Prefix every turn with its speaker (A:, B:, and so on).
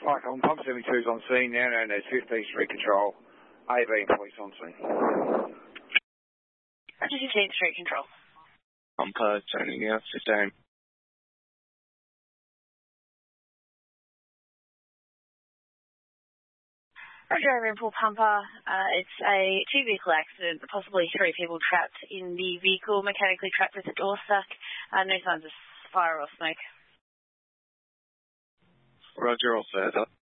A: Hi, Colin. Pump 72's on scene now, and there's 15th Street Control. AB police on scene.
B: Roger, 15th Street Control.
C: Pumper, turning out, 15.
B: Roger, Rainpool Pumper. It's a two-vehicle accident, possibly 3 people trapped in the vehicle, mechanically trapped with the door stuck. No signs of fire or smoke.
C: Roger, all further.